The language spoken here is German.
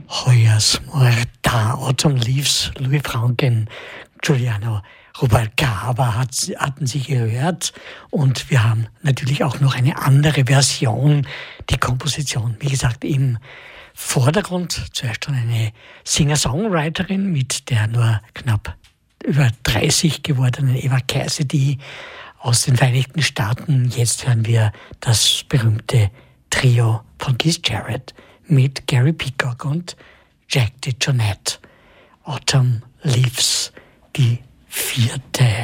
Hoyas Muerta, Autumn Leaves, Louis Franken, Giuliano Rubalcaba hatten Sie gehört. Und wir haben natürlich auch noch eine andere Version, die Komposition, wie gesagt, im Vordergrund. Zuerst schon eine Singer-Songwriterin mit der nur knapp über 30 gewordenen Eva Cassidy aus den Vereinigten Staaten. Jetzt hören wir das berühmte Trio von Keith Jarrett mit Gary Peacock und Jack DeJohnette. Autumn Leaves, die 4.